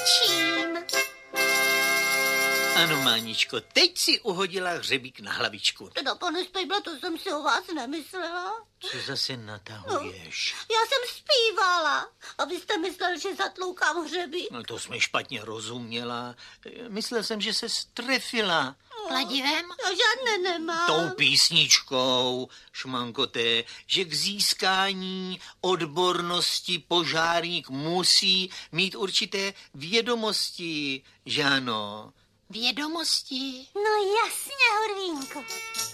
stačím. Ano, Máničko, teď si uhodila hřebík na hlavičku. Teda, pane Spejble, to jsem si o vás nemyslela. Co zase natahuješ? Já jsem zpívala, abyste myslel, že zatloukám hřebík. No to jsme špatně rozuměla. Myslel jsem, že se strefila. Kladivem? Já žádné nemám. Tou písničkou, šmankoté, že k získání odbornosti požárník musí mít určité vědomosti, že ano? Vědomosti? No jasně, Horvínku.